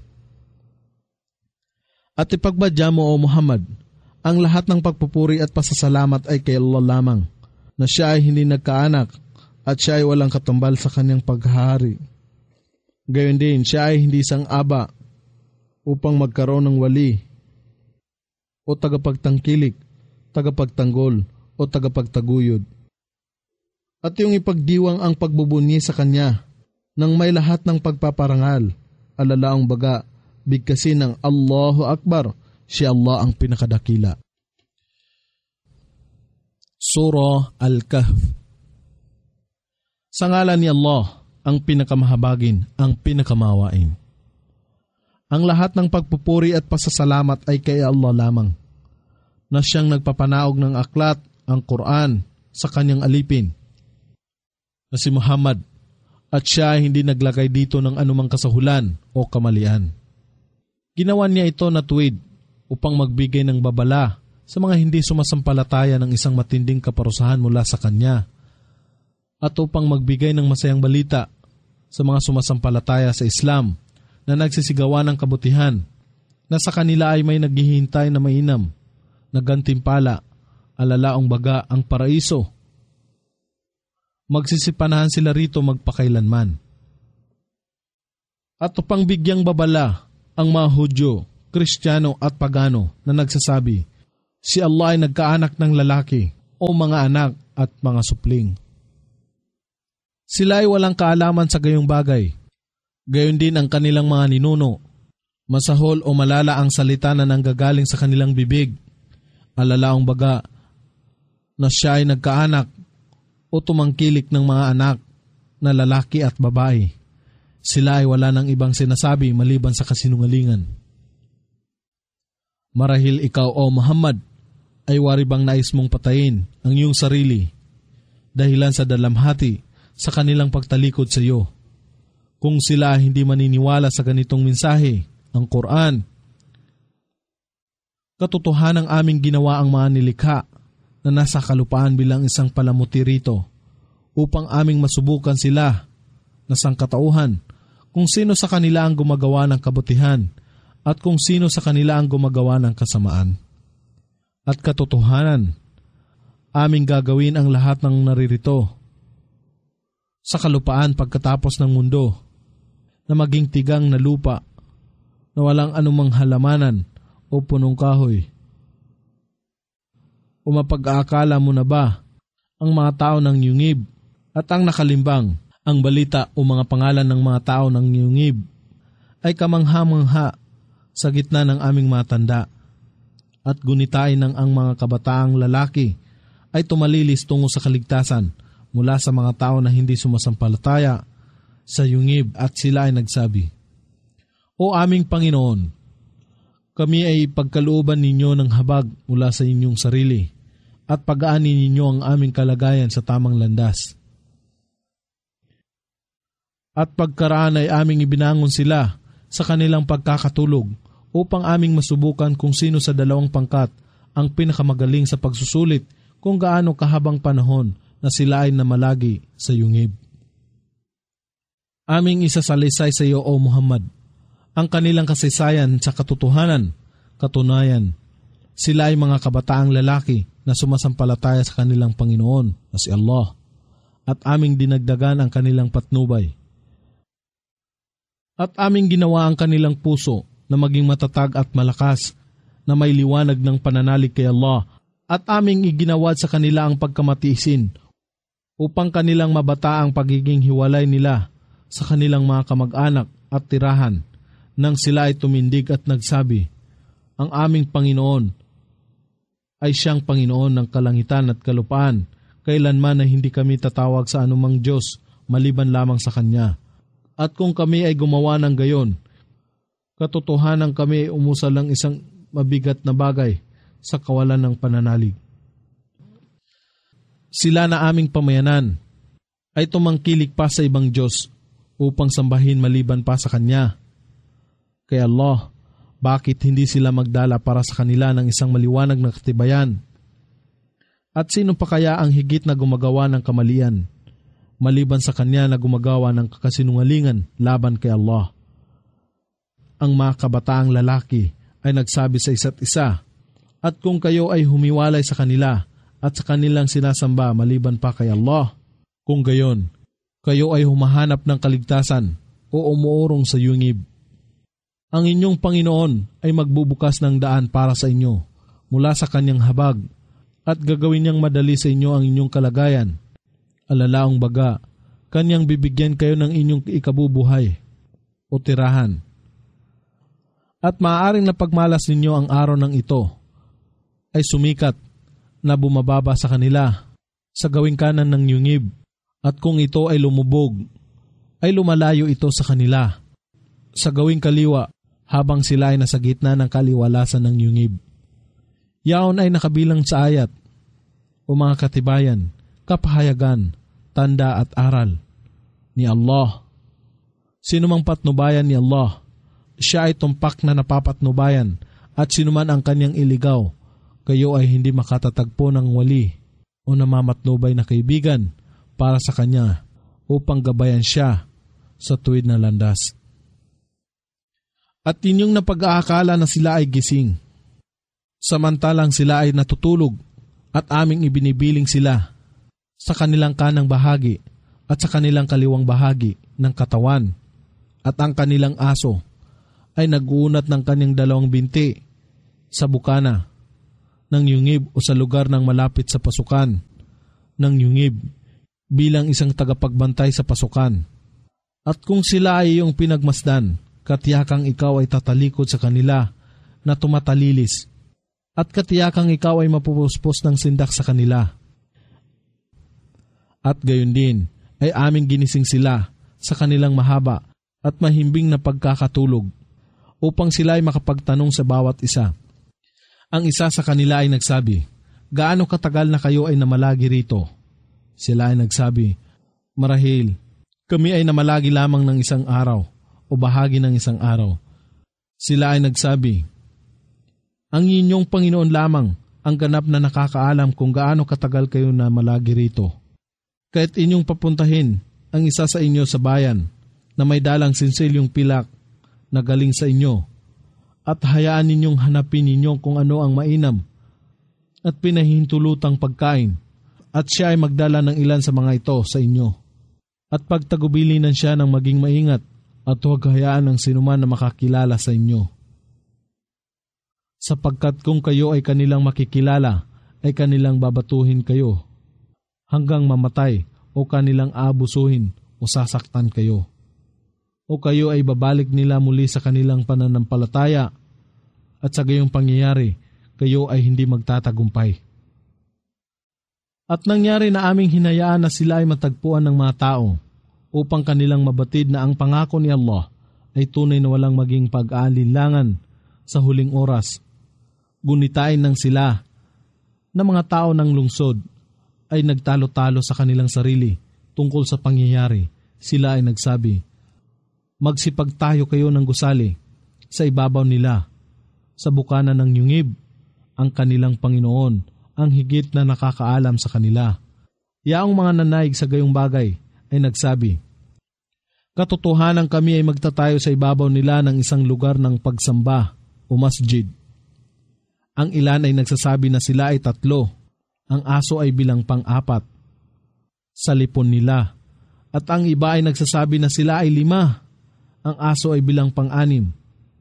At ipagbadya mo, O Muhammad, ang lahat ng pagpupuri at pasasalamat ay kay Allah lamang, na siya ay hindi nagkaanak at siya ay walang katumbal sa kanyang paghahari. Gayon din, siya ay hindi isang aba upang magkaroon ng wali o tagapagtangkilik, tagapagtanggol o tagapagtaguyod. At yung ipagdiwang ang pagbubunyi sa kanya nang may lahat ng pagpaparangal, alalaong baga, bigkasin ng Allahu Akbar, si Allah ang pinakadakila. Surah Al-Kahf. Sa ngalan ni Allah, ang pinakamahabagin, ang pinakamawain. Ang lahat ng pagpupuri at pasasalamat ay kay Allah lamang, na siyang nagpapanaog ng aklat, ang Quran, sa kanyang alipin, na si Muhammad, at siya ay hindi naglagay dito ng anumang kasahulan o kamalian. Ginawa niya ito na tuwid upang magbigay ng babala sa mga hindi sumasampalataya ng isang matinding kaparusahan mula sa Kanya, at upang magbigay ng masayang balita sa mga sumasampalataya sa Islam na nagsisigawan ng kabutihan, na sa kanila ay may naghihintay na mainam, na gantimpala, alalaong baga ang paraiso. Magsisipanahan sila rito magpakailanman. At upang bigyang babala ang mga Hudyo, Kristiyano at Pagano na nagsasabi, si Allah ay nagkaanak ng lalaki o mga anak at mga supling. Sila ay walang kaalaman sa gayong bagay. Gayon din ang kanilang mga ninuno. Masahol o malala ang salita na nanggagaling sa kanilang bibig. Alalaong baga na siya ay nagkaanak o tumangkilik ng mga anak na lalaki at babae. Sila ay wala ng ibang sinasabi maliban sa kasinungalingan. Marahil ikaw o Muhammad ay wari bang nais mong patayin ang iyong sarili dahilan sa dalamhati sa kanilang pagtalikod sa iyo. Kung sila hindi maniniwala sa ganitong mensahe, ang Quran, katotohanang aming ginawa ang mga nilikha na nasa kalupaan bilang isang palamuti rito upang aming masubukan sila na sangkatauhan kung sino sa kanila ang gumagawa ng kabutihan at kung sino sa kanila ang gumagawa ng kasamaan. At katotohanan, aming gagawin ang lahat ng naririto sa kalupaan pagkatapos ng mundo na maging tigang na lupa na walang anumang halamanan o punong kahoy. O mapag-aakala mo na ba ang mga tao ng yungib at ang nakalimbang, ang balita o mga pangalan ng mga tao ng yungib ay kamangha-mangha sa gitna ng aming matanda at gunitain ng ang mga kabataang lalaki ay tumalilis tungo sa kaligtasan mula sa mga tao na hindi sumasampalataya sa yungib at sila ay nagsabi, O aming Panginoon, kami ay pagkalooban ninyo ng habag mula sa inyong sarili at pag-aani ninyo ang aming kalagayan sa tamang landas. At pagkaraan ay aming ibinangon sila sa kanilang pagkakatulog upang aming masubukan kung sino sa dalawang pangkat ang pinakamagaling sa pagsusulit kung gaano kahabang panahon na sila ay namalagi sa yungib. Aming isasalisay sa iyo, O Muhammad, ang kanilang kasaysayan sa katotohanan. Katunayan, sila ay mga kabataang lalaki na sumasampalataya sa kanilang Panginoon na si Allah at aming dinagdagan ang kanilang patnubay. At aming ginawa ang kanilang puso na maging matatag at malakas na may liwanag ng pananalig kay Allah at aming iginawad sa kanila ang pagkamatiisin upang kanilang mabata ang pagiging hiwalay nila sa kanilang mga kamag-anak at tirahan nang sila ay tumindig at nagsabi, ang aming Panginoon ay siyang Panginoon ng kalangitan at kalupaan, kailanman na hindi kami tatawag sa anumang Diyos maliban lamang sa Kanya. At kung kami ay gumawa ng gayon, katotohanan kami ay umusal lang isang mabigat na bagay sa kawalan ng pananalig. Sila na aming pamayanan ay tumangkilik pa sa ibang Diyos upang sambahin maliban pa sa Kanya. Kaya Allah, bakit hindi sila magdala para sa kanila ng isang maliwanag na katibayan? At sino pa kaya ang higit na gumagawa ng kamalian, maliban sa Kanya na gumagawa ng kasinungalingan laban kay Allah? Ang mga kabataang lalaki ay nagsabi sa isa't isa, at kung kayo ay humiwalay sa kanila at sa kanilang sinasamba maliban pa kay Allah, kung gayon, kayo ay humahanap ng kaligtasan o umuurong sa yungib. Ang inyong Panginoon ay magbubukas ng daan para sa inyo mula sa Kanyang habag at gagawin niyang madali sa inyo ang inyong kalagayan. Alalaong baga, Kanyang bibigyan kayo ng inyong ikabubuhay o tirahan. At maaaring napagmalas ninyo ang araw ng ito ay sumikat na bumababa sa kanila sa gawing kanan ng yungib. At kung ito ay lumubog, ay lumalayo ito sa kanila sa gawing kaliwa habang sila ay nasa gitna ng kaliwalasan ng yungib. Yaon ay nakabilang sa ayat o mga katibayan, kapahayagan, tanda at aral ni Allah. Sinumang patnubayan ni Allah, siya ay tumpak na napapatnubayan at sinuman ang kanyang iligaw, kayo ay hindi makatatagpo ng wali o namamatnubay na kaibigan para sa kanya upang gabayan siya sa tuwid na landas. At inyong napag-aakala na sila ay gising, samantalang sila ay natutulog at aming ibinibiling sila sa kanilang kanang bahagi at sa kanilang kaliwang bahagi ng katawan at ang kanilang aso ay nag-uunat ng kanyang dalawang binti sa bukana ng yungib o sa lugar ng malapit sa pasukan ng yungib bilang isang tagapagbantay sa pasukan. At kung sila ay iyong pinagmasdan, katiyakang ikaw ay tatalikod sa kanila na tumatalilis, at katiyakang ikaw ay mapupuspos ng sindak sa kanila. At gayon din ay aming ginising sila sa kanilang mahaba at mahimbing na pagkakatulog upang sila ay makapagtanong sa bawat isa. Ang isa sa kanila ay nagsabi, "Gaano katagal na kayo ay namalagi rito?" Sila ay nagsabi, "Marahil, kami ay namalagi lamang ng isang araw o bahagi ng isang araw." Sila ay nagsabi, "Ang inyong Panginoon lamang ang ganap na nakakaalam kung gaano katagal kayo na malagi rito. Kahit inyong papuntahin ang isa sa inyo sa bayan na may dalang sinsilyong pilak na galing sa inyo, at hayaan ninyong hanapin ninyo kung ano ang mainam at pinahintulutang pagkain, at siya ay magdala ng ilan sa mga ito sa inyo. At pagtagubilinan siya ng maging maingat at huwag hayaan ng sinuman na makakilala sa inyo. Sapagkat kung kayo ay kanilang makikilala, ay kanilang babatuhin kayo hanggang mamatay o kanilang aabusuhin o sasaktan kayo. O kayo ay babalik nila muli sa kanilang pananampalataya, at sa gayong pangyayari, kayo ay hindi magtatagumpay." At nangyari na aming hinayaan na sila ay matagpuan ng mga tao upang kanilang mabatid na ang pangako ni Allah ay tunay na walang maging pag-aalinlangan sa huling oras. Gunitain ng sila na mga tao ng lungsod ay nagtalo-talo sa kanilang sarili tungkol sa pangyayari. Sila ay nagsabi, "Magsipagtayo kayo ng gusali sa ibabaw nila, sa bukana ng yungib, ang kanilang Panginoon, ang higit na nakakaalam sa kanila." Yaong mga nanaig sa gayong bagay ay nagsabi, "Katotohanan kami ay magtatayo sa ibabaw nila ng isang lugar ng pagsamba o masjid." Ang ilan ay nagsasabi na sila ay tatlo, ang aso ay bilang pang-apat sa lipon nila, at ang iba ay nagsasabi na sila ay lima, ang aso ay bilang pang-anim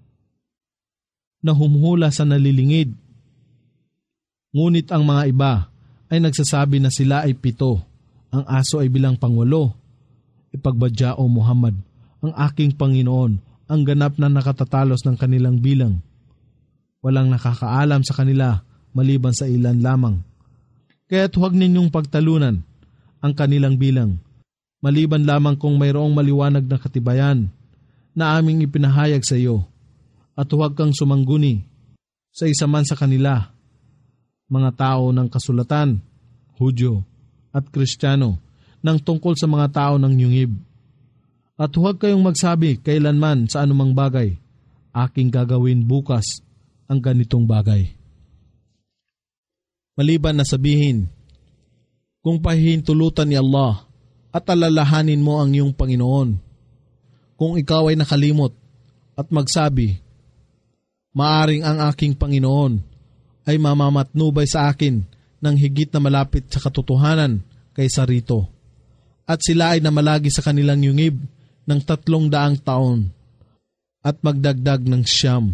na humuhula sa nalilingid. Ngunit ang mga iba ay nagsasabi na sila ay pito, ang aso ay bilang pangwalo. Ipagbadya, O Muhammad, ang aking Panginoon, ang ganap na nakatatalos ng kanilang bilang. Walang nakakaalam sa kanila maliban sa ilan lamang. Kaya't huwag ninyong pagtalunan ang kanilang bilang, maliban lamang kung mayroong maliwanag na katibayan na aming ipinahayag sa iyo, at huwag kang sumangguni sa isa man sa kanila, mga tao ng kasulatan, Hudyo at Kristiyano, ng tungkol sa mga tao ng yungib. At huwag kayong magsabi kailanman sa anumang bagay, "Aking gagawin bukas ang ganitong bagay." Maliban na sabihin, kung pahihintulutan ni Allah at alalahanin mo ang iyong Panginoon, kung ikaw ay nakalimot at magsabi, "Maaring ang aking Panginoon ay mamamatnubay sa akin ng higit na malapit sa katotohanan kaysa rito." At sila ay namalagi sa kanilang yungib ng tatlong daang taon at magdagdag ng siyam.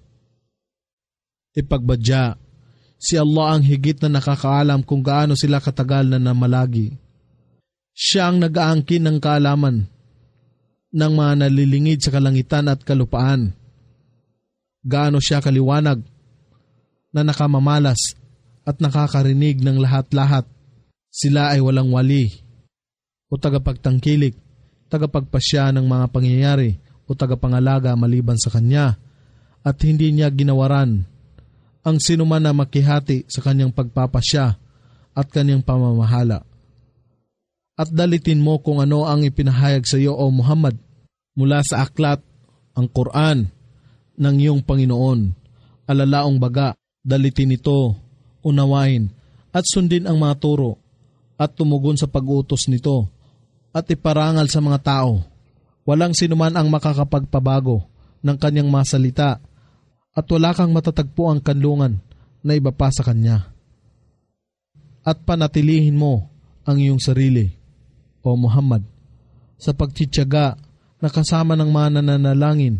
Ipagbadya, si Allah ang higit na nakakaalam kung gaano sila katagal na namalagi. Siya ang nag-aangkin ng kaalaman ng mga nalilingid sa kalangitan at kalupaan. Gaano siya kaliwanag na nakamamalas at nakakarinig ng lahat-lahat. Sila ay walang wali o tagapagtangkilik, tagapagpasya ng mga pangyayari o tagapangalaga maliban sa kanya, at hindi niya ginawaran ang sinuman na makihati sa kanyang pagpapasya at kanyang pamamahala. At dalitin mo kung ano ang ipinahayag sa iyo, O Muhammad, mula sa aklat, ang Quran, ng iyong Panginoon. Alalaong baga, dalitin ito, unawain, at sundin ang mga turo, at tumugon sa pag-utos nito, at iparangal sa mga tao. Walang sinuman ang makakapagpabago ng kanyang masalita, at wala kang matatagpo ang kanlungan na iba pa sa kanya. At panatilihin mo ang iyong sarili, O Muhammad, sa pagtitiyaga na kasama ng mga nananalangin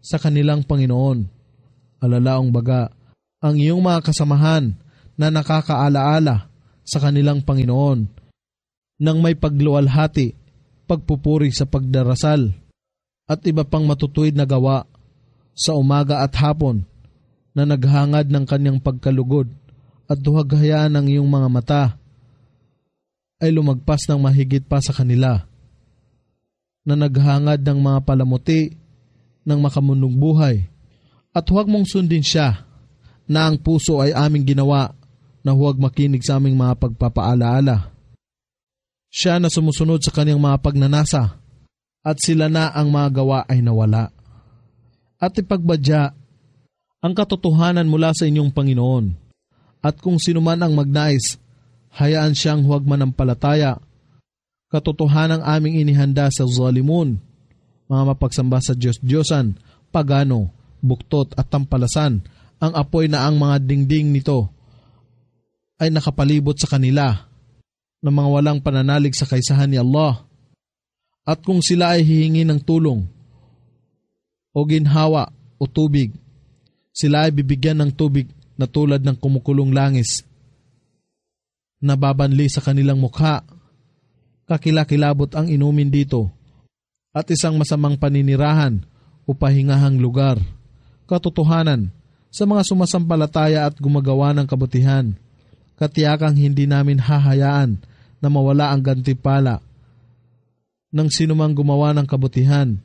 sa kanilang Panginoon. Alalaong baga, ang iyong mga kasamahan na nakakaalaala sa kanilang Panginoon nang may pagluwalhati, pagpupuri sa pagdarasal at iba pang matutuwid na gawa sa umaga at hapon na naghangad ng kanyang pagkalugod at duhaghayaan ng iyong mga mata ay lumagpas ng mahigit pa sa kanila, na naghangad ng mga palamuti ng makamunong buhay. At huwag mong sundin siya na ang puso ay aming ginawa na huwag makinig sa aming mga pagpapaalaala. Siya na sumusunod sa kanyang mga pagnanasa at sila na ang mga gawa ay nawala. At ipagbadya ang katotohanan mula sa inyong Panginoon. At kung sino man ang magnais, hayaan siyang huwag manampalataya. Katotohanang aming inihanda sa zalimun, mga mapagsamba sa Diyos-Diyosan, pagano, buktot at tampalasan, ang apoy na ang mga dingding nito ay nakapalibot sa kanila ng mga walang pananalig sa kaisahan ni Allah. At kung sila ay hihingi ng tulong o ginhawa o tubig, sila ay bibigyan ng tubig na tulad ng kumukulong langis na babanli sa kanilang mukha. Kakilakilabot ang inumin dito at isang masamang paninirahan o pahingahang lugar. Katotohanan sa mga sumasampalataya at gumagawa ng kabutihan, katiyakang hindi namin hahayaan na mawala ang gantimpala ng sinumang gumawa ng kabutihan.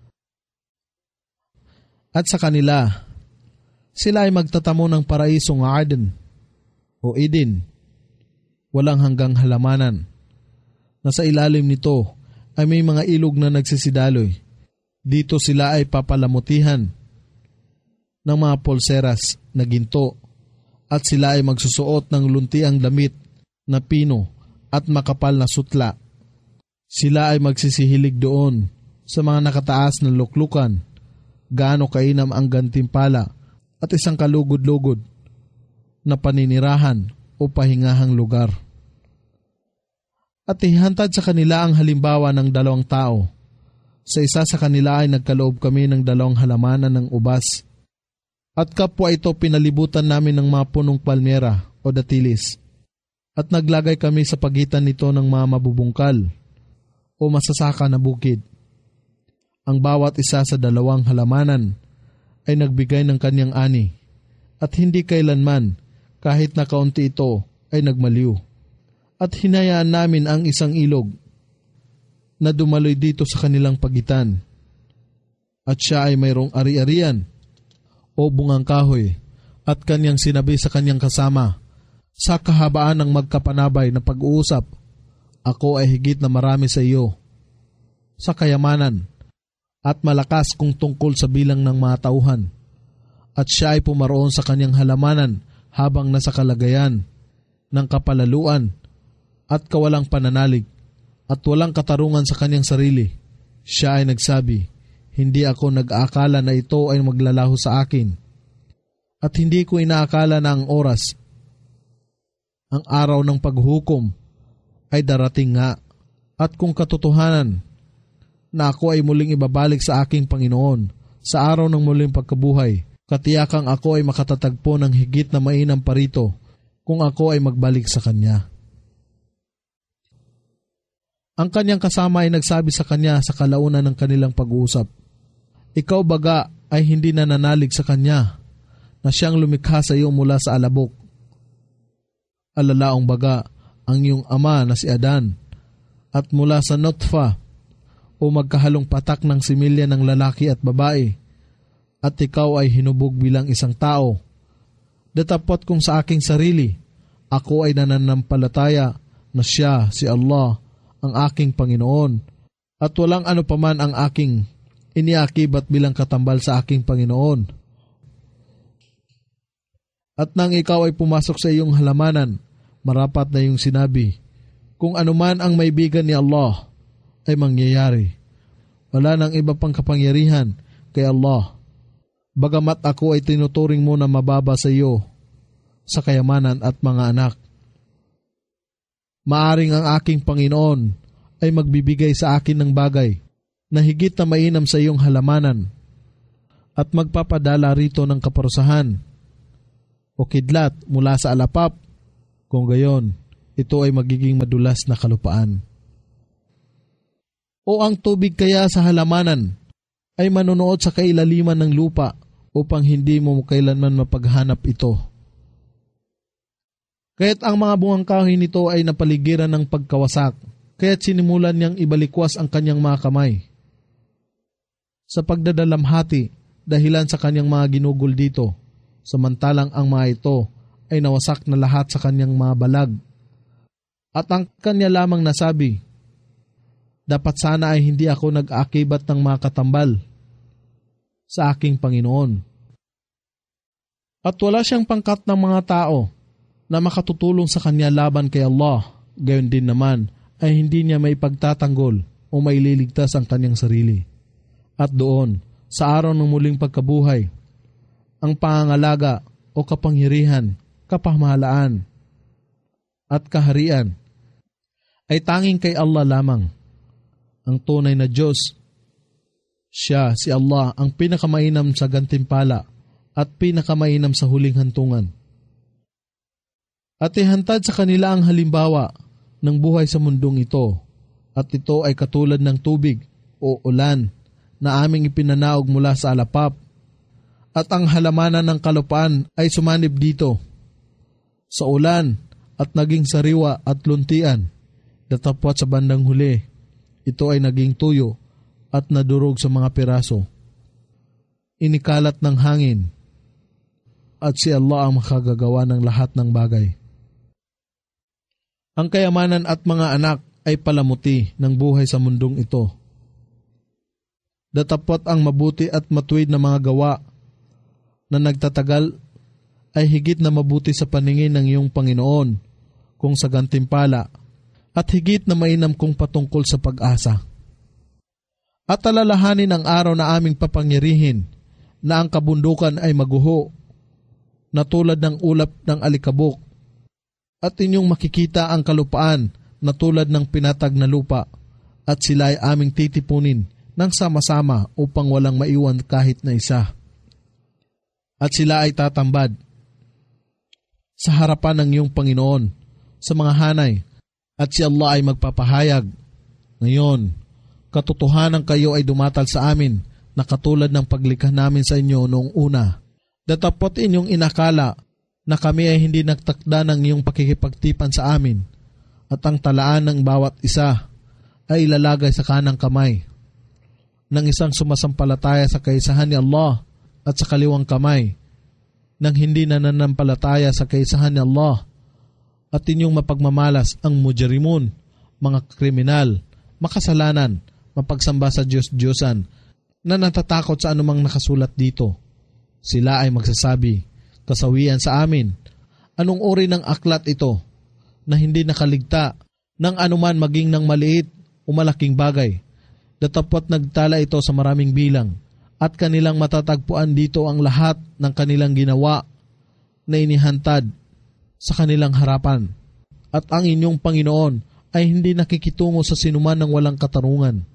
At sa kanila, sila ay magtatamo ng paraisong Aden o Eden, walang hanggang halamanan, na sa ilalim nito ay may mga ilog na nagsisidaloy. Dito sila ay papalamutihan ng mga polseras na ginto at sila ay magsusuot ng luntiang damit na pino at makapal na sutla. Sila ay magsisihilig doon sa mga nakataas na luklukan, gaano kainam ang gantimpala at isang kalugod-lugod na paninirahan o pahingahang lugar. At ihantad sa kanila ang halimbawa ng dalawang tao. Sa isa sa kanila ay nagkaloob kami ng dalawang halamanan ng ubas. At kapwa ito pinalibutan namin ng mga punong palmera o datilis. At naglagay kami sa pagitan nito ng mga mabubungkal o masasaka na bukid. Ang bawat isa sa dalawang halamanan ay nagbigay ng kanyang ani at hindi kailanman kahit na kaunti ito ay nagmaliw. At hinayaan namin ang isang ilog na dumaloy dito sa kanilang pagitan. At siya ay mayroong ari-arian o bungang kahoy at kanyang sinabi sa kanyang kasama, sa kahabaan ng magkapanabay na pag-uusap, ako ay higit na marami sa iyo, sa kayamanan at malakas kung tungkol sa bilang ng mga tauhan. At siya ay pumaroon sa kanyang halamanan habang nasa kalagayan ng kapalaluan at kawalang pananalig at walang katarungan sa kanyang sarili. Siya ay nagsabi, hindi ako nag-aakala na ito ay maglalaho sa akin at hindi ko inaakala na ang oras, ang araw ng paghukom ay darating nga. At kung katotohanan na ako ay muling ibabalik sa aking Panginoon sa araw ng muling pagkabuhay, katiyakang ako ay makatatagpo ng higit na mainam pa rito kung ako ay magbalik sa Kanya. Ang kanyang kasama ay nagsabi sa kanya sa kalaunan ng kanilang pag-uusap, ikaw baga ay hindi nananalig sa Kanya na siyang lumikha sa iyo mula sa alabok. Alalaong baga ang iyong ama na si Adan at mula sa nutfa o magkahalong patak ng similya ng lalaki at babae at ikaw ay hinubog bilang isang tao. Datapot kung sa aking sarili, ako ay nananampalataya na siya, si Allah, ang aking Panginoon at walang ano paman ang aking iniakibat bilang katambal sa aking Panginoon. At nang ikaw ay pumasok sa iyong halamanan, marapat na iyong sinabi, kung anuman ang maibigan ni Allah ay mangyayari. Wala nang iba pang kapangyarihan kay Allah. Bagamat ako ay tinuturing mo na mababa sa iyo sa kayamanan at mga anak. Maaring ang aking Panginoon ay magbibigay sa akin ng bagay na higit na mainam sa iyong halamanan at magpapadala rito ng kaparusahan o kidlat mula sa alapap. Kung gayon, ito ay magiging madulas na kalupaan. O ang tubig kaya sa halamanan ay manunood sa kailaliman ng lupa upang hindi mo kailanman mapaghanap ito. Kaya't ang mga bungang kahoy nito ay napaligiran ng pagkawasak, kaya't sinimulan niyang ibalikwas ang kanyang mga kamay. Sa pagdadalamhati, dahilan sa kanyang mga ginugol dito, samantalang ang mga ito ay nawasak na lahat sa kanyang mga balag. At ang kanya lamang nasabi, dapat sana ay hindi ako nag-aakibat ng mga katambal sa aking Panginoon. At wala siyang pangkat ng mga tao na makatutulong sa kanya laban kay Allah. Gayon din naman ay hindi niya may pagtatanggol o maililigtas ang kanyang sarili. At doon, sa araw ng muling pagkabuhay, ang pangangalaga o kapangyarihan, kapamahalaan at kaharian ay tanging kay Allah lamang, ang tunay na Diyos. Siya, si Allah, ang pinakamainam sa gantimpala at pinakamainam sa huling hantungan. At ihantad sa kanila ang halimbawa ng buhay sa mundong ito, at ito ay katulad ng tubig o ulan na aming ipinanaog mula sa alapap, at ang halamanan ng kalupaan ay sumanib dito sa ulan at naging sariwa at luntian. Datapwat sa bandang huli, ito ay naging tuyo at nadurog sa mga piraso. Inikalat ng hangin, at si Allah ang makagagawa ng lahat ng bagay. Ang kayamanan at mga anak ay palamuti ng buhay sa mundong ito. Datapwat ang mabuti at matuwid na mga gawa na nagtatagal ay higit na mabuti sa paningin ng iyong Panginoon kung sa gantimpala, at higit na mainam kung patungkol sa pag-asa. At alalahanin ang araw na aming papangyarihin na ang kabundukan ay maguho na tulad ng ulap ng alikabok, at inyong makikita ang kalupaan na tulad ng pinatag na lupa, at sila ay aming titipunin ng sama-sama upang walang maiwan kahit na isa. At sila ay tatambad sa harapan ng iyong Panginoon sa mga hanay, at si Allah ay magpapahayag, ngayon, katotohanan kayo ay dumatal sa amin na katulad ng paglikha namin sa inyo noong una. Datapot inyong inakala na kami ay hindi nagtakda ng iyong pakikipagtipan sa amin, at ang talaan ng bawat isa ay ilalagay sa kanang kamay ng isang sumasampalataya sa kaisahan ni Allah, at sa kaliwang kamay ng hindi nananampalataya sa kaisahan ni Allah. At inyong mapagmamalas ang mujrimun, mga kriminal, makasalanan, mapagsamba sa Diyos-Diyosan na natatakot sa anumang nakasulat dito. Sila ay magsasabi, kasawian sa amin, anong uri ng aklat ito na hindi nakaligta ng anuman maging ng maliit o malaking bagay. Datapwat nagtala ito sa maraming bilang, at kanilang matatagpuan dito ang lahat ng kanilang ginawa na inihantad sa kanilang harapan. At ang inyong Panginoon ay hindi nakikitungo sa sinuman ng walang katarungan.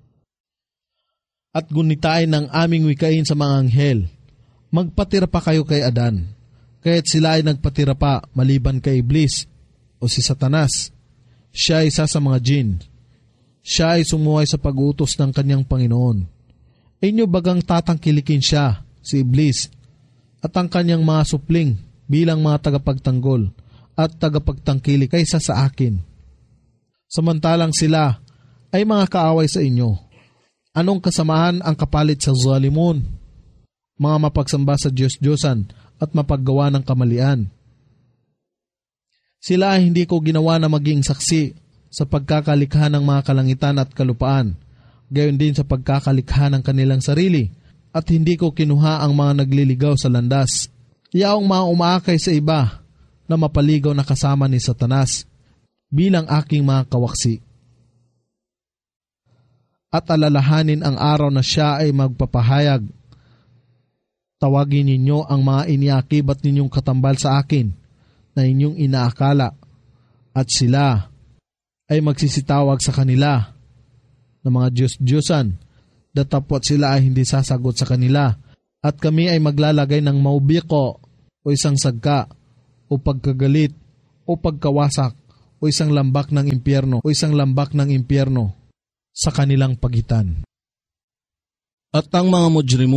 At gunitain ng aming wikain sa mga anghel, magpatira pa kayo kay Adan, kaya't sila ay nagpatira pa maliban kay Iblis o si Satanas. Siya ay isa sa mga jin. Siya ay sumuway sa pag-utos ng kanyang Panginoon. Inyo bagang tatangkilikin siya, si Iblis, at ang kanyang mga supling bilang mga tagapagtanggol at tagapagtangkili kaysa sa akin. Samantalang sila ay mga kaaway sa inyo. Anong kasamaan ang kapalit sa zalimun? Mga mapagsamba sa Diyos-Diyosan at mapaggawa ng kamalian. Sila ay hindi ko ginawa na maging saksi sa pagkakalikha ng mga kalangitan at kalupaan, gayon din sa pagkakalikha ng kanilang sarili, at hindi ko kinuha ang mga nagliligaw sa landas. Yaong mga umaakay sa iba na mapaligaw na kasama ni Satanas bilang aking mga kawaksi. At alalahanin ang araw na siya ay magpapahayag. Tawagin ninyo ang mga iniakibat ninyong katambal sa akin na inyong inaakala, at sila ay magsisitawag sa kanila ng mga Diyos-Diyosan. Datapwat sila ay hindi sasagot sa kanila, At kami ay maglalagay ng maubiko o isang sagka o pagkagalit o pagkawasak o isang lambak ng impyerno o isang lambak ng impyerno sa kanilang pagitan. At ang mga mujrimun